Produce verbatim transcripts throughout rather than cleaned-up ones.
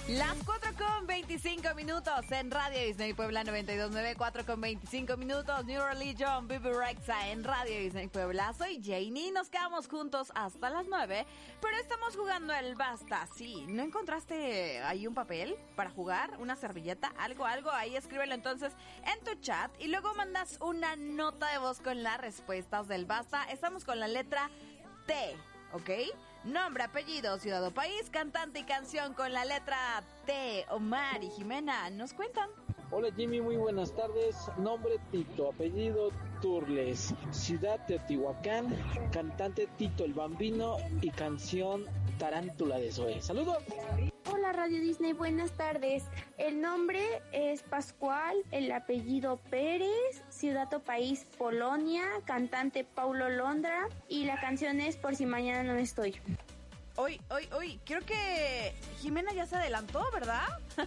Las cuatro con veinticinco minutos en Radio Disney Puebla noventa y dos punto nueve, cuatro con veinticinco minutos, New Religion, Bibi Rexha en Radio Disney Puebla. Soy Janie, nos quedamos juntos hasta las nueve, pero estamos jugando el Basta. Sí, ¿no encontraste ahí un papel para jugar? ¿Una servilleta? Algo, algo, ahí escríbelo entonces en tu chat y luego mandas una nota de voz con las respuestas del Basta. Estamos con la letra T, ¿ok? Nombre, apellido, ciudad o país, cantante y canción con la letra T. Omar y Jimena nos cuentan. Hola Jimmy, muy buenas tardes. Nombre Tito, apellido Turles, ciudad Teotihuacán, cantante Tito el Bambino y canción Tarántula de Zoé. ¡Saludos! Hola Radio Disney, buenas tardes. El nombre es Pascual, el apellido Pérez, ciudad o país Polonia, cantante Paulo Londra y la canción es Por si mañana no estoy. Hoy, hoy, hoy, creo que Jimena ya se adelantó, ¿verdad?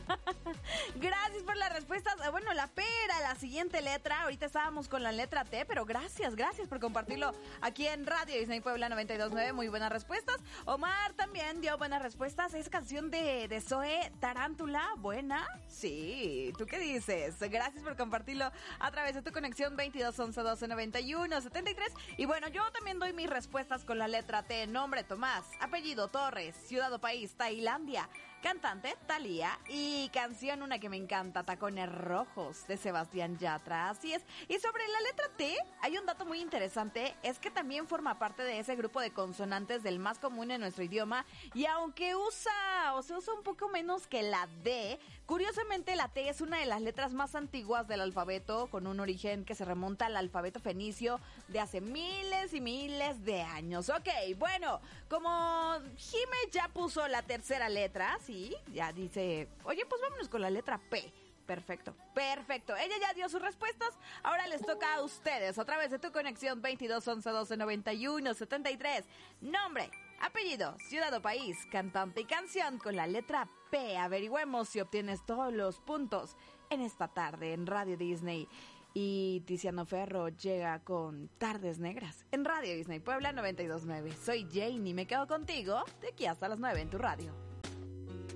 Gracias por las respuestas. Bueno, la P era la siguiente letra. Ahorita estábamos con la letra T, pero gracias, gracias por compartirlo aquí en Radio Disney Puebla noventa y dos punto nueve. Muy buenas respuestas. Omar también dio buenas respuestas. Es canción de, de Zoé, Tarántula. ¿Buena? Sí. ¿Tú qué dices? Gracias por compartirlo a través de tu conexión veintidós once doce noventa y uno setenta y tres. Y bueno, yo también doy mis respuestas con la letra T. Nombre, Tomás. Apellido, Torres. Ciudad o país, Tailandia. Cantante, Thalía. Y canción, una que me encanta, Tacones Rojos, de Sebastián Yatra. Así es. Y sobre la letra T, hay un dato muy interesante. Es que también forma parte de ese grupo de consonantes del más común en nuestro idioma. Y aunque usa, o se usa un poco menos que la D, curiosamente la T es una de las letras más antiguas del alfabeto, con un origen que se remonta al alfabeto fenicio de hace miles y miles de años. Ok, bueno, como Jime ya puso la tercera letra, sí, ya dice, oye, pues vámonos con la letra P. Perfecto, perfecto. Ella ya dio sus respuestas. Ahora les toca a ustedes a través de tu conexión veintidós once doce noventa y uno setenta y tres. Nombre, apellido, ciudad o país, cantante y canción con la letra P. Averigüemos si obtienes todos los puntos en esta tarde en Radio Disney. Y Tiziano Ferro llega con Tardes Negras en Radio Disney Puebla noventa y dos punto nueve. Soy Janie y me quedo contigo de aquí hasta las nueve en tu radio.